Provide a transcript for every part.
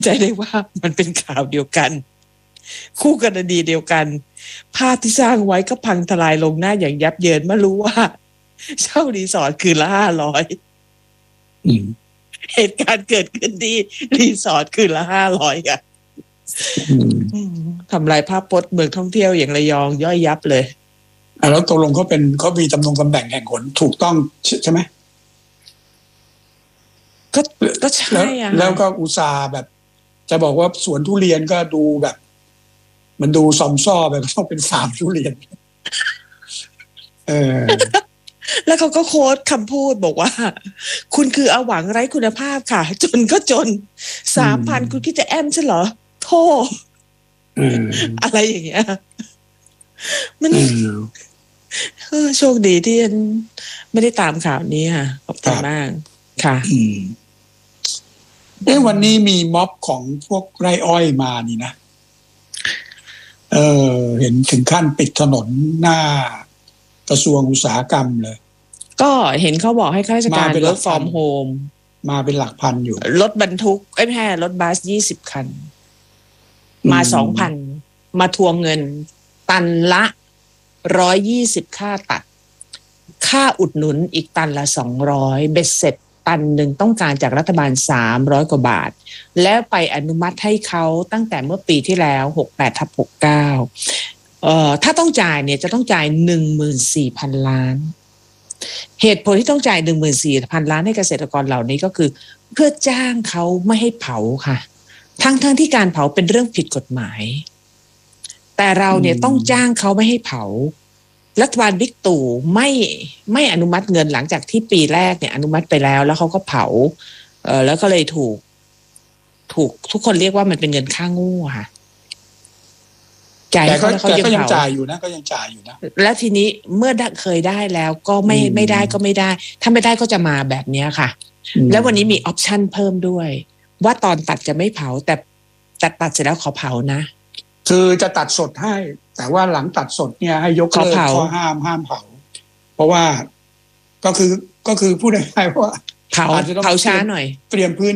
ใจได้ว่ามันเป็นข่าวเดียวกันคู่กรณีเดียวกันภาพที่สร้างไว้ก็พังทลายลงหน้าอย่างยับเยินเมื่อรู้ว่าเช่ารีสอร์ทคืนละ500เหตุการณ์เกิดขึ้นที่รีสอร์ทคืนละ500ค่ะทำลายภาพพจน์เมืองท่องเที่ยวอย่างระยองย่อยยับเลยแล้วตกลงเขามีตำแหน่งแห่งหนถูกต้องใช่ไหมก็ใช่อ่ะแล้วก็อุตส่าห์แบบจะบอกว่าสวนทุเรียนก็ดูแบบมันดูซอมซ่อแบบต้องเป็นฟาร์มทุเรียนแล้วเขาก็โค้ดคำพูดบอกว่าคุณคืออาหวังไร้คุณภาพค่ะจนก็จน 3,000 คุณคิดจะแอมใช่เหรอโธ่อะไรอย่างเงี้ยมันโชคดีที่ไม่ได้ตามข่าวนี้ค่ะขอบคุณมากค่ะวันนี้มีม็อบของพวกไร่อ้อยมานี่นะเห็นถึงขั้นปิดถนนหน้ากระทรวงอุตสาหกรรมเลยก็เห็นเขาบอกให้ข้าราชการ work from home มาเป็นหลักพันอยู่รถบรรทุกไม่ใช่รถบัส20 คันมา 2,000 มาทวงเงินตันละ120ค่าตัดค่าอุดหนุนอีกตันละ200เบ็ดเสร็จตันหนึ่งต้องการจากรัฐบาล300 กว่าบาทแล้วไปอนุมัติให้เขาตั้งแต่เมื่อปีที่แล้ว68/69ถ้าต้องจ่ายเนี่ยจะต้องจ่าย 14,000 ล้านเหตุผลที่ต้องจ่าย 14,000 ล้านให้เกษตรกรเหล่านี้ก็คือเพื่อจ้างเขาไม่ให้เผาค่ะทั้งที่การเผาเป็นเรื่องผิดกฎหมายแต่เราเนี่ยต้องจ้างเขาไม่ให้เผารัฐบาลบิ๊กตู่ไม่อนุมัติเงินหลังจากที่ปีแรกเนี่ยอนุมัติไปแล้วเขาก็เผาแล้วก็เลยถูกทุกคนเรียกว่ามันเป็นเงินค่าโง่ค่ะจ่ายเขาก็ยังจ่ายอยู่นะแล้วทีนี้เมื่อเคยได้แล้วก็ไม่ได้ก็ไม่ได้ถ้าไม่ได้ก็จะมาแบบนี้ค่ะแล้ววันนี้มีออปชั่นเพิ่มด้วยว่าตอนตัดจะไม่เผาแต่ตัดเสร็จแล้วขอเผานะคือจะตัดสดให้แต่ว่าหลังตัดสดเนี่ยให้ยกเลิกข้อห้ามเผาเพราะว่าก็คือพูดง่ายๆว่าเผาช้าหน่อยเตรียมพื้น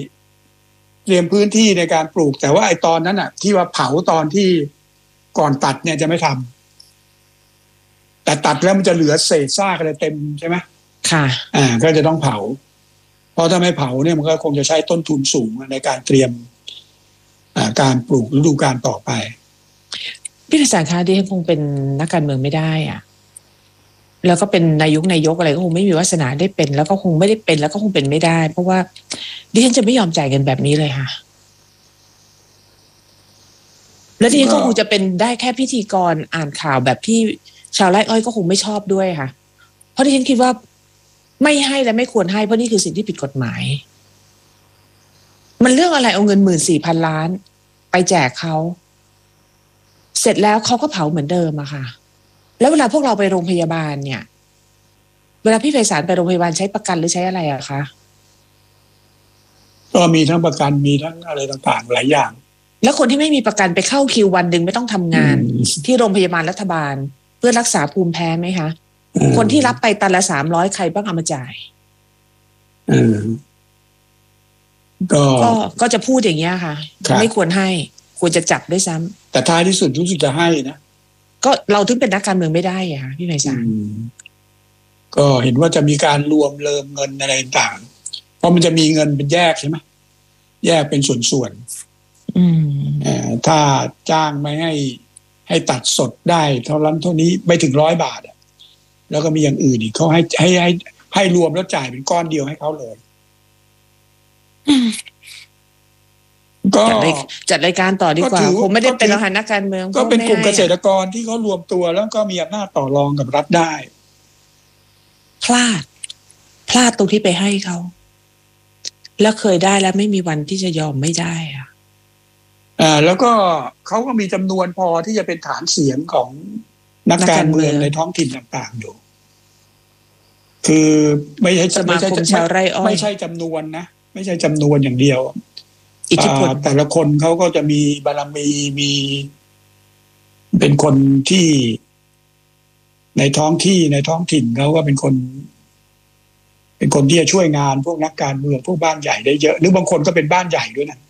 ที่ในการปลูกแต่ว่าไอ้ตอนนั้นอ่ะที่ว่าเผาตอนที่ก่อนตัดเนี่ยจะไม่ทำแต่ตัดแล้วมันจะเหลือเศษซากอะไรเต็มใช่ไหมค่ะก็จะต้องเผาเพราะถ้าไม่เผาเนี่ยมันก็คงจะใช้ต้นทุนสูงในการเตรียมการปลูกฤดูกาลต่อไปพี่ประสานคะดิฉันคงเป็นนักการเมืองไม่ได้อ่ะแล้วก็เป็นนายกอะไรก็คงไม่มีวาสนาได้เป็นแล้วก็คงไม่ได้เป็นแล้วก็คงเป็นไม่ได้เพราะว่าดิฉันจะไม่ยอมจ่ายเงินแบบนี้เลยค่ะแล้วดิฉันก็คงจะเป็นได้แค่พิธีกรอ่านข่าวแบบที่ชาวไร่อ้อยก็คงไม่ชอบด้วยค่ะเพราะดิฉันคิดว่าไม่ให้และไม่ควรให้เพราะนี่คือสิ่งที่ผิดกฎหมายมันเรื่องอะไรเอาเงิน 14,000 ล้านไปแจกเขาเสร็จแล้วเขาก็เผาเหมือนเดิมอะค่ะแล้วเวลาพวกเราไปโรงพยาบาลเนี่ยเวลาพี่ไพศาลไปโรงพยาบาลใช้ประกันหรือใช้อะไรอะคะก็มีทั้งประกันมีทั้งอะไรต่างๆหลายอย่างแล้วคนที่ไม่มีประกันไปเข้าคิววันหนึ่งไม่ต้องทำงานที่โรงพยาบาลรัฐบาลเพื่อรักษาภูมิแพ้ไหมคะคนที่รับไปตันละ300ใครบ้างเอามาจ่ายก็จะพูดอย่างเงี้ยค่ะไม่ควรให้ควรจะจับด้วยซ้ำแต่ท้ายที่สุดรู้สึกจะให้นะก็เราถึงเป็นนักการเมืองไม่ได้อะค่ะพี่ไพศาลก็เห็นว่าจะมีการรวมเริมเงินอะไรต่างเพราะมันจะมีเงินเป็นแยกใช่ไหมแยกเป็นส่วนถ้าจ้างไม่ให้ตัดสดได้เท่านั้นเท่านี้ไม่ถึง100 บาทแล้วก็มีอย่างอื่นอีกเขาให้รวมแล้วจ่ายเป็นก้อนเดียวให้เขาเลยก็จัดรายการต่อดีกว่าผมไม่ได้เป็นรหัสนักการเมืองก็เป็นกลุ่มเกษตรกรที่เขารวมตัวแล้วก็มีอำนาจต่อรองกับรัฐได้พลาดตรงที่ไปให้เขาแล้วเคยได้แล้วไม่มีวันที่จะยอมไม่ได้แล้วก็เขาก็มีจำนวนพอที่จะเป็นฐานเสียงของนักการเมืองในท้องถิ่นต่างๆอยู่คือไม่ใช่จำนวนนะไม่ใช่จำนวนอย่างเดียวอิทธิพลแต่ละคนเขาก็จะมีบารมีเป็นคนที่ในท้องถิ่นเขาก็เป็นคนที่จะช่วยงานพวกนักการเมืองพวกบ้านใหญ่ได้เยอะหรือบางคนก็เป็นบ้านใหญ่ด้วยนะ